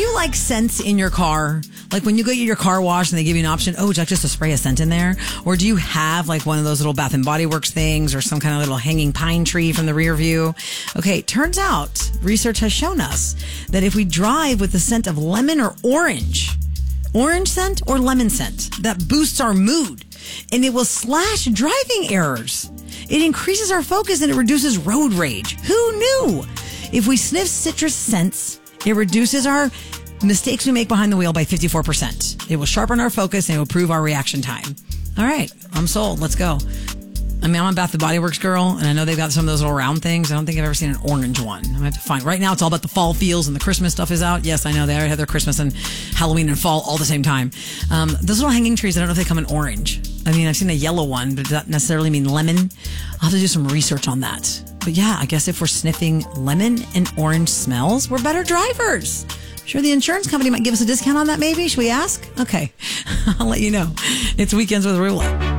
you like scents in your car? Like when you go get your car washed and they give you an option, would you like just to spray a scent in there? Or do you have like one of those little Bath and Body Works things or some kind of little hanging pine tree from the rear view? Okay, turns out research has shown us that if we drive with the scent of lemon or orange scent or lemon scent, that boosts our mood and it will slash driving errors. It increases our focus and it reduces road rage. Who knew? If we sniff citrus scents, it reduces our mistakes we make behind the wheel by 54%. It will sharpen our focus and it will improve our reaction time. All right, I'm sold. Let's go. I mean, I'm a Bath and Body Works girl, and I know they've got some of those little round things. I don't think I've ever seen an orange one. I'm going to have to find. Right now, it's all about the fall feels, and the Christmas stuff is out. Yes, I know. They already have their Christmas and Halloween and fall all the same time. Those little hanging trees, I don't know if they come in orange. I mean, I've seen a yellow one, but does that necessarily mean lemon? I'll have to do some research on that. But yeah, I guess if we're sniffing lemon and orange smells, we're better drivers. Sure, the insurance company might give us a discount on that, maybe. Should we ask? Okay. I'll let you know. It's Weekends with Rula.